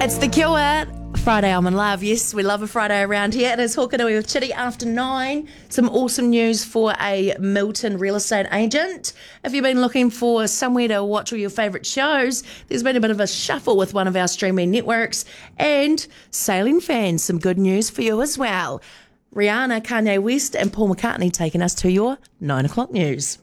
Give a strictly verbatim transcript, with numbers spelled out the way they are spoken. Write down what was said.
It's The Cure. Friday, I'm in love. Yes, we love a Friday around here. It is Hokanui with Chitty after nine. Some awesome news for a Milton real estate agent. If you've been looking for somewhere to watch all your favourite shows, there's been a bit of a shuffle with one of our streaming networks. And sailing fans, some good news for you as well. Rihanna, Kanye West and Paul McCartney taking us to your nine o'clock news.